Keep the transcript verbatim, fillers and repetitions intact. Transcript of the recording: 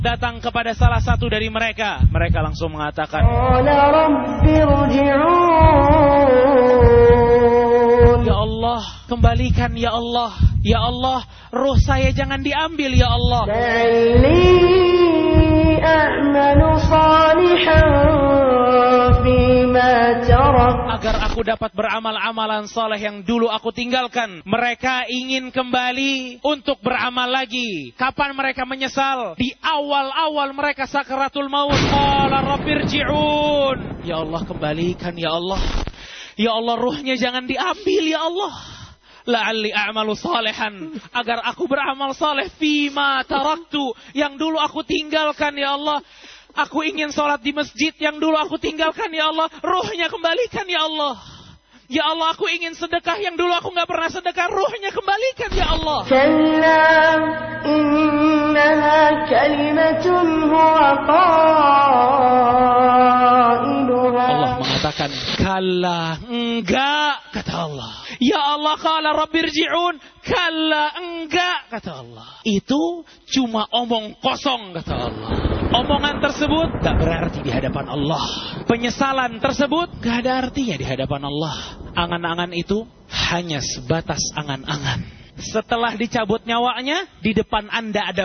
datang kepada salah satu dari mereka. Mereka langsung mengatakan, Ya Allah, kembalikan ya Allah. Ya Allah, ruh saya jangan diambil ya Allah. Agar aku dapat beramal amalan soleh yang dulu aku tinggalkan. Mereka ingin kembali untuk beramal lagi. Kapan mereka menyesal? Di awal-awal mereka sakaratul maut. Qala rabbirji'un. Ya Allah, kembalikan ya Allah. Ya Allah, ruhnya jangan diambil ya Allah. La'alli a'malu salihan, agar aku beramal saleh fima taraktu, yang dulu aku tinggalkan ya Allah. Aku ingin sholat di masjid yang dulu aku tinggalkan ya Allah. Ruhnya kembalikan ya Allah. Ya Allah, aku ingin sedekah yang dulu aku gak pernah sedekah. Ruhnya kembalikan ya Allah. Kalla innaha kalimatun huwa qailuha. Allah mengatakan, kalla, enggak, kata Allah. Ya Allah, qala rabbirji'un, kalla, enggak, kata Allah. Itu cuma omong kosong, kata Allah. Omongan tersebut gak berarti di hadapan Allah. Penyesalan tersebut gak ada artinya di hadapan Allah. Angan-angan itu hanya sebatas angan-angan. Setelah dicabut nyawanya, di depan Anda ada